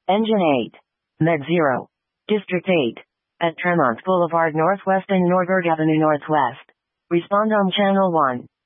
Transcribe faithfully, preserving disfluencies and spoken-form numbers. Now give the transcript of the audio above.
Engine eight. Med zero. District eight. At Tremont Boulevard Northwest and Norberg Avenue Northwest. Respond on Channel one.